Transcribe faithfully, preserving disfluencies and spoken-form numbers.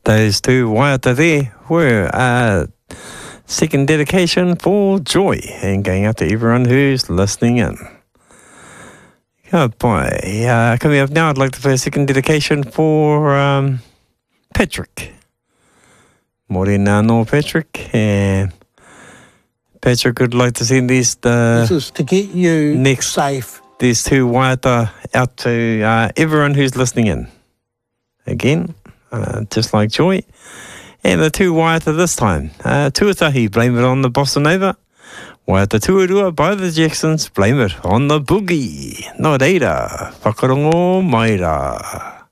Those two waiata there were uh, second dedication for Joy, and going out to everyone who's listening in. Good boy. Uh, coming up now, I'd like to play a second dedication for um, Patrick. Morena no Patrick, and Patrick would like to send these the This is to get you next safe. These two waiata out to uh, everyone who's listening in. Again, uh, just like Joy. And the two waiata this time. Uh, Tuatahi, blame it on the Bossa Nova. Waiata Tuarua by the Jacksons, blame it on the boogie. Nō reira, whakarongo mai rā.